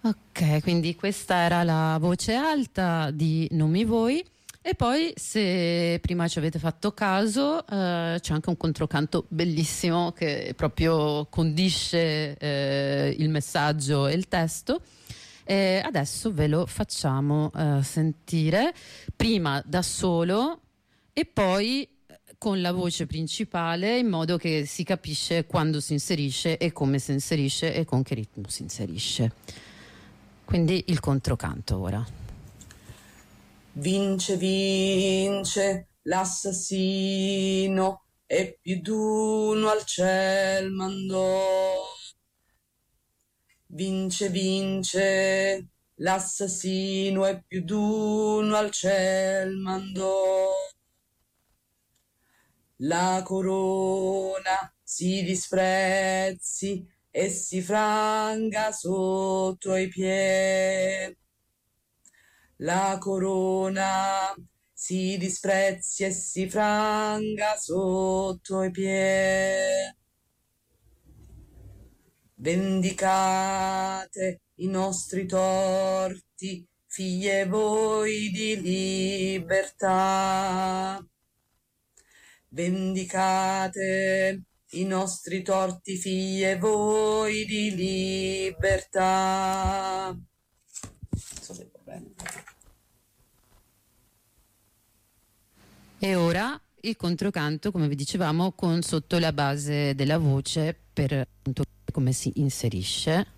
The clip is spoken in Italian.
Ok, quindi questa era la voce alta di Nomi Voi. E poi, se prima ci avete fatto caso, c'è anche un controcanto bellissimo che proprio condisce il messaggio e il testo. Adesso ve lo facciamo sentire, prima da solo e poi con la voce principale, in modo che si capisce quando si inserisce e come si inserisce e con che ritmo si inserisce. Quindi il controcanto ora. Vince, vince l'assassino e più d'uno al ciel mandò. Vince, vince l'assassino e più d'uno al ciel mandò. La corona si disprezzi e si franga sotto i piedi. La corona si disprezzi e si franga sotto i piedi. Vendicate i nostri torti, figlie voi di libertà. Vendicate i nostri torti, figlie voi di libertà. Non so se va bene. E ora il controcanto, come vi dicevamo, con sotto la base della voce per appunto come si inserisce.